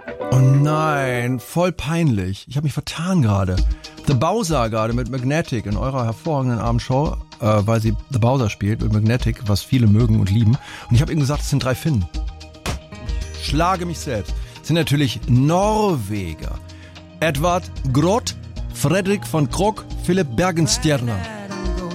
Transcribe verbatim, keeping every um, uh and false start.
Oh nein, voll peinlich. Ich habe mich vertan gerade. The Bowser gerade mit Magnetic in eurer hervorragenden Abendshow, äh, weil sie The Bowser spielt mit Magnetic, was viele mögen und lieben. Und ich habe eben gesagt, es sind drei Finnen. Ich schlage mich selbst. Es sind natürlich Norweger. Edvard Groth, Fredrik von Krok, Philipp Bergenstierna.